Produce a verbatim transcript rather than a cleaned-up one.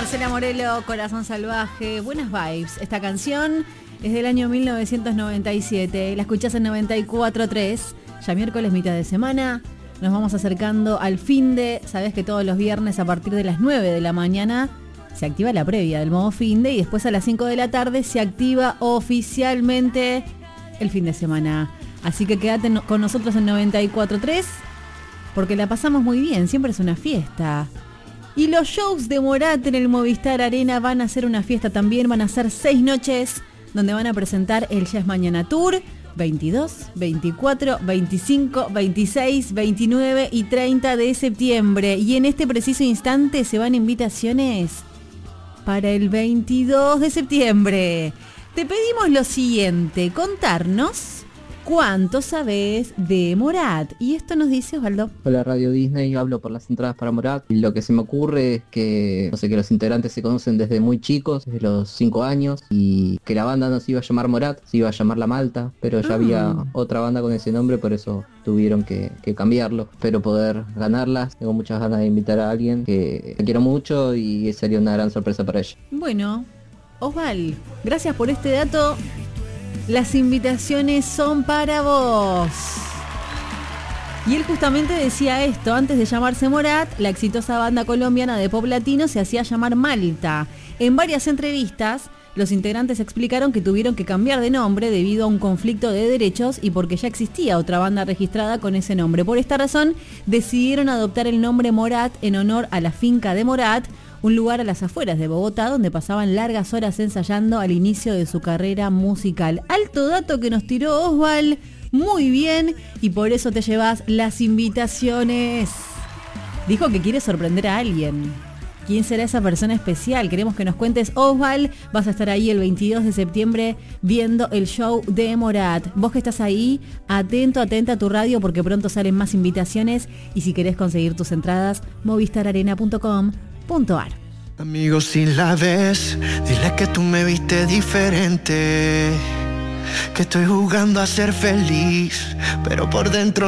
Marcela Morelo, Corazón Salvaje, buenas vibes. Esta canción es del año mil novecientos noventa y siete, la escuchás en noventa y cuatro punto tres. Ya miércoles, mitad de semana, nos vamos acercando al finde. Sabés que todos los viernes a partir de las nueve de la mañana se activa la previa del modo finde y después a las cinco de la tarde se activa oficialmente el fin de semana. Así que quédate con nosotros en noventa y cuatro punto tres porque la pasamos muy bien, siempre es una fiesta. Y los shows de Morat en el Movistar Arena van a ser una fiesta también, van a ser seis noches donde van a presentar el Jazz Mañana Tour, veintidós, veinticuatro, veinticinco, veintiséis, veintinueve y treinta de septiembre. Y en este preciso instante se van invitaciones para el veintidós de septiembre. Te pedimos lo siguiente, contarnos cuánto sabés de Morat. Y esto nos dice Osvaldo. Hola Radio Disney, hablo por las entradas para Morat. Y lo que se me ocurre es que, no sé, que los integrantes se conocen desde muy chicos, desde los cinco años, y que la banda no se iba a llamar Morat, se iba a llamar La Malta, pero ya ah. había otra banda con ese nombre, por eso tuvieron que, que cambiarlo. Espero poder ganarlas, tengo muchas ganas de invitar a alguien que quiero mucho y sería una gran sorpresa para ella. Bueno, Osval, gracias por este dato. Las invitaciones son para vos. Y él justamente decía esto, antes de llamarse Morat, la exitosa banda colombiana de pop latino se hacía llamar Malta. En varias entrevistas, los integrantes explicaron que tuvieron que cambiar de nombre debido a un conflicto de derechos y porque ya existía otra banda registrada con ese nombre. Por esta razón, decidieron adoptar el nombre Morat en honor a la finca de Morat, un lugar a las afueras de Bogotá donde pasaban largas horas ensayando al inicio de su carrera musical. Alto dato que nos tiró Osval, muy bien, y por eso te llevas las invitaciones. Dijo que quiere sorprender a alguien. ¿Quién será esa persona especial? Queremos que nos cuentes, Osval. Vas a estar ahí el veintidós de septiembre viendo el show de Morat. Vos que estás ahí, atento, atenta a tu radio porque pronto salen más invitaciones y si querés conseguir tus entradas, movistar arena punto com punto ar. Amigo, si la ves, dile que tú me viste diferente, que estoy jugando a ser feliz, pero por dentro